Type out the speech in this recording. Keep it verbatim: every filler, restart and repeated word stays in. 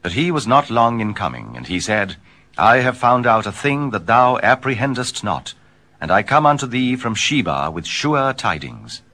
But he was not long in coming, and he said, I have found out a thing that thou apprehendest not, and I come unto thee from Sheba with sure tidings.